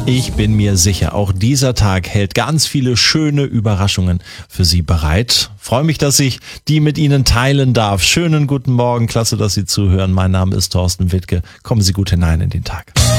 Ich bin mir sicher, auch dieser Tag hält ganz viele schöne Überraschungen für Sie bereit. Freue mich, dass ich die mit Ihnen teilen darf. Schönen guten Morgen, klasse, dass Sie zuhören. Mein Name ist Thorsten Wittke. Kommen Sie gut hinein in den Tag.